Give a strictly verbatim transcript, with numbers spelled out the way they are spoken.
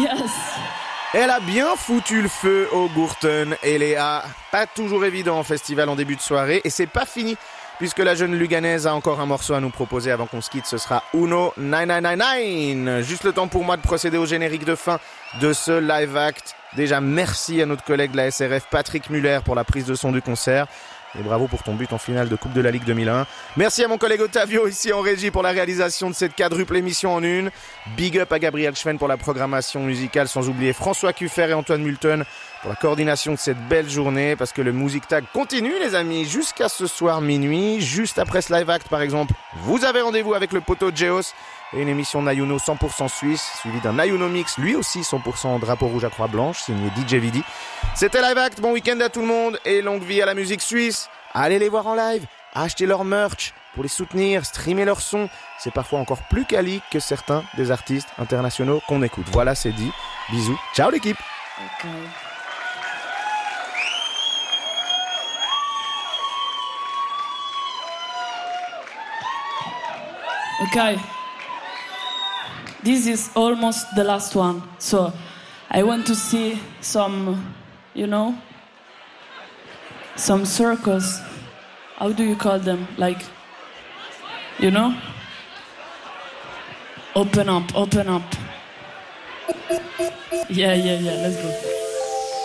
Yes. Elle a bien foutu le feu au Gourton et Léa. Pas toujours évident en festival en début de soirée. Et c'est pas fini, puisque la jeune Luganaise a encore un morceau à nous proposer avant qu'on se quitte. Ce sera Uno neuf neuf neuf neuf. Juste le temps pour moi de procéder au générique de fin de ce live act. Déjà, merci à notre collègue de la S R F, Patrick Muller, pour la prise de son du concert. Et bravo pour ton but en finale de Coupe de la Ligue deux mille un. Merci à mon collègue Ottavio ici en régie pour la réalisation de cette quadruple émission en une. Big up à Gabriel Schwen pour la programmation musicale, sans oublier François Cuffer et Antoine Multon pour la coordination de cette belle journée, parce que le Music Tag continue les amis jusqu'à ce soir minuit. Juste après ce live act par exemple, vous avez rendez-vous avec le poteau Geos et une émission Nayuno cent pour cent suisse, suivie d'un Nayuno Mix, lui aussi cent pour cent drapeau rouge à croix blanche, signé D J V D. C'était Live Act, bon week-end à tout le monde et longue vie à la musique suisse. Allez les voir en live, achetez leur merch pour les soutenir, streamer leur son. C'est parfois encore plus quali que certains des artistes internationaux qu'on écoute. Voilà, c'est dit. Bisous. Ciao l'équipe. Okay. Okay. This is almost the last one, so I want to see some, you know, some circles. How do you call them? Like, you know? Open up, open up. Yeah, yeah, yeah, let's go.